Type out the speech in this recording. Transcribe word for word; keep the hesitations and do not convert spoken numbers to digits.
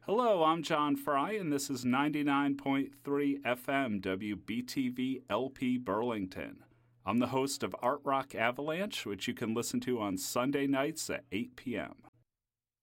Hello, I'm John Fry, and this is ninety-nine point three F M W B T V L P Burlington. I'm the host of Art Rock Avalanche, which you can listen to on Sunday nights at eight p.m.